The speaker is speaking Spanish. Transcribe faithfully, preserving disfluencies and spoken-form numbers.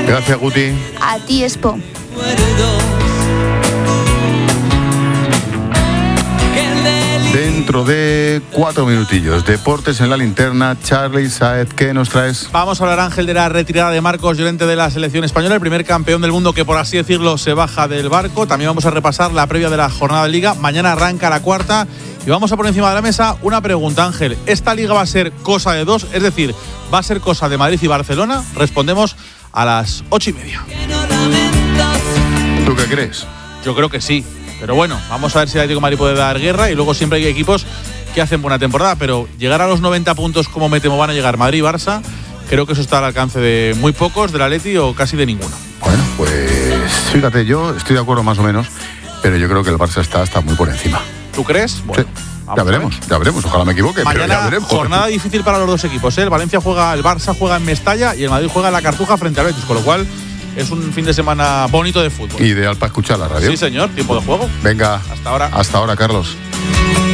Gracias, Guti. A ti, Expo. Dentro de cuatro minutillos, deportes en la linterna. Charly Saez, ¿qué nos traes? Vamos a hablar, Ángel, de la retirada de Marcos Llorente de la selección española, el primer campeón del mundo que, por así decirlo, se baja del barco. También vamos a repasar la previa de la jornada de Liga. Mañana arranca la cuarta y vamos a poner encima de la mesa una pregunta, Ángel. ¿Esta Liga va a ser cosa de dos? Es decir, ¿va a ser cosa de Madrid y Barcelona? Respondemos a las ocho y media. ¿Tú qué crees? Yo creo que sí. Pero bueno, vamos a ver si el Atlético de Madrid puede dar guerra, y luego siempre hay equipos que hacen buena temporada, pero llegar a los noventa puntos como me temo van a llegar Madrid y Barça, creo que eso está al alcance de muy pocos, del Atleti o casi de ninguno. Bueno, pues fíjate, yo estoy de acuerdo más o menos, pero yo creo que el Barça está, está muy por encima. ¿Tú crees? Bueno, sí. Ya veremos, ya veremos, ojalá me equivoque, mañana, pero ya veremos. Jornada difícil para los dos equipos, ¿eh? El Valencia juega, el Barça juega en Mestalla y el Madrid juega en la Cartuja frente al Betis, con lo cual es un fin de semana bonito de fútbol. Ideal para escuchar la radio. Sí, señor, tiempo de juego. Venga, hasta ahora. Hasta ahora, Carlos.